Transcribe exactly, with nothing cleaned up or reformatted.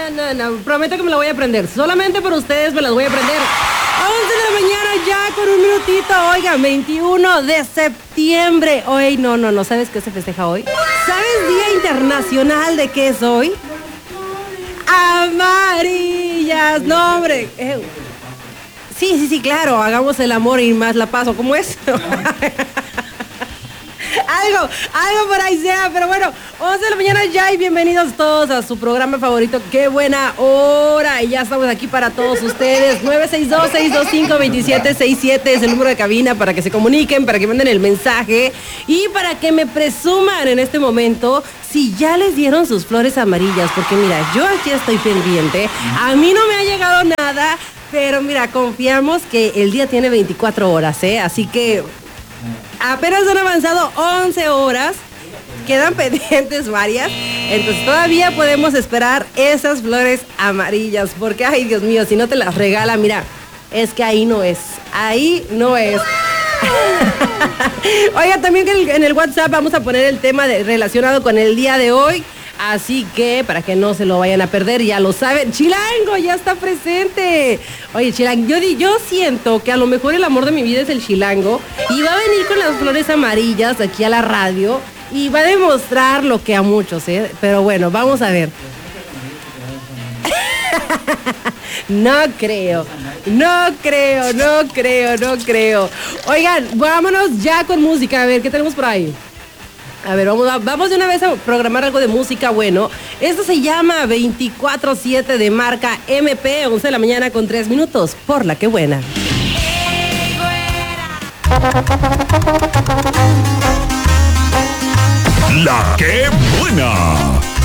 no, no, prometo que me la voy a aprender. Solamente por ustedes me las voy a aprender. once de la mañana ya con un minutito. Oigan, veintiuno de septiembre. Hoy, no, no, no. ¿Sabes qué se festeja hoy? ¿Sabes Día Internacional de qué es hoy? Amarillas. No, hombre. Eh, sí, sí, sí, claro. Hagamos el amor y más la paso. ¿Cómo es? Algo, algo por ahí sea, pero bueno, once de la mañana ya y bienvenidos todos a su programa favorito, Qué Buena Hora, y ya estamos aquí para todos ustedes. Nueve seis dos, seis dos cinco, dos siete seis siete es el número de cabina para que se comuniquen, para que manden el mensaje y para que me presuman en este momento si ya les dieron sus flores amarillas, porque mira, yo aquí estoy pendiente, a mí no me ha llegado nada, pero mira, confiamos que el día tiene veinticuatro horas, ¿eh? Así que apenas han avanzado once horas, quedan pendientes varias, entonces todavía podemos esperar esas flores amarillas, porque ay Dios mío, si no te las regala, mira, es que ahí no es, ahí no es. Oiga, también en el, en el WhatsApp vamos a poner el tema de, relacionado con el día de hoy. Así que, para que no se lo vayan a perder, ya lo saben, Chilango ya está presente. Oye, Chilango, yo, yo siento que a lo mejor el amor de mi vida es el Chilango y va a venir con las flores amarillas aquí a la radio y va a demostrar lo que a muchos, ¿eh? Pero bueno, vamos a ver. No creo, no creo, no creo, no creo. Oigan, vámonos ya con música, a ver, ¿qué tenemos por ahí? A ver, vamos, vamos de una vez a programar algo de música bueno. Esto se llama veinticuatro siete de marca M P, once de la mañana con tres minutos, por la que buena. La que buena.